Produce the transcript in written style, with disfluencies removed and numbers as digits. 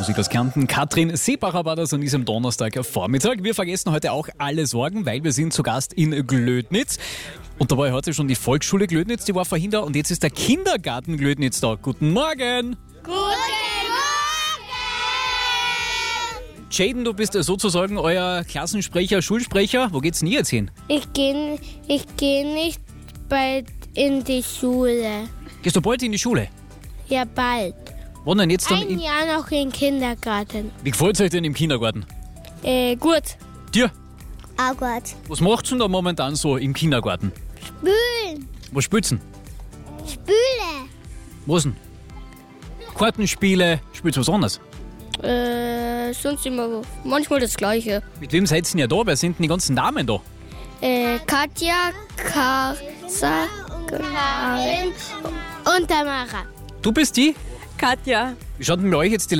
Musik aus Kärnten. Katrin Seebacher war das an diesem Donnerstagvormittag. Wir vergessen heute auch alle Sorgen, weil wir sind zu Gast in Glödnitz. Und dabei heute schon die Volksschule Glödnitz, die war vorhin da. Und jetzt ist der Kindergarten Glödnitz da. Guten Morgen! Guten Morgen! Jaden, du bist sozusagen euer Klassensprecher, Schulsprecher. Wo geht's denn jetzt hin? Ich geh nicht bald in die Schule. Gehst du bald in die Schule? Ja, bald. Wann denn jetzt dann? Ein Jahr noch in den Kindergarten. Wie gefällt's euch denn im Kindergarten? Gut. Dir? Auch gut. Was macht's denn da momentan so im Kindergarten? Spülen. Was spielt's denn? Spüle. Was denn? Kartenspiele? Spielt's was anderes? Sonst immer manchmal das Gleiche. Mit wem seid ihr denn ja da? Wer sind denn die ganzen Namen da? Katja, Karsa, Karin und Tamara. Du bist die? Katja. Wie schaut denn bei euch jetzt die